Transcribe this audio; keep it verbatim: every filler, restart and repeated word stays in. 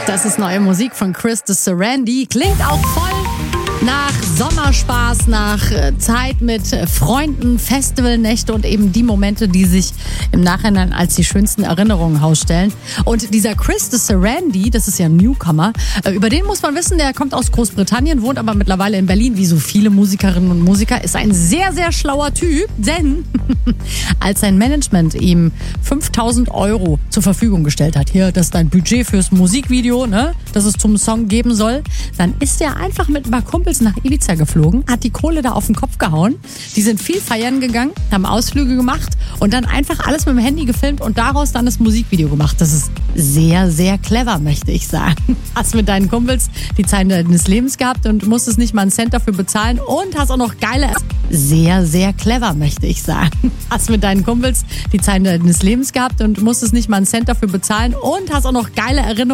Das ist neue Musik von Chris de Sarandí. Klingt auch voll nach Sommerspaß, nach Zeit mit Freunden, Festivalnächte und eben die Momente, die sich im Nachhinein als die schönsten Erinnerungen herausstellen. Und dieser Chris de Sarandí, das ist ja ein Newcomer, über den muss man wissen, der kommt aus Großbritannien, wohnt aber mittlerweile in Berlin, wie so viele Musikerinnen und Musiker, ist ein sehr, sehr schlauer Typ, denn als sein Management ihm fünftausend Euro zur Verfügung gestellt hat, hier, das ist dein Budget fürs Musikvideo, ne, das es zum Song geben soll, dann ist er einfach mit ein paar Kumpels nach Ibiza geflogen, hat die Kohle da auf den Kopf gehauen. Die sind viel feiern gegangen, haben Ausflüge gemacht und dann einfach alles mit dem Handy gefilmt und daraus dann das Musikvideo gemacht. Das ist sehr, sehr clever, möchte ich sagen. Hast mit deinen Kumpels die Zeit deines Lebens gehabt und musstest nicht mal einen Cent dafür bezahlen und hast auch noch geile... Sehr, sehr clever, möchte ich sagen. Hast mit deinen Kumpels die Zeit deines Lebens gehabt und musstest nicht mal einen Cent dafür bezahlen und hast auch noch geile Erinnerungen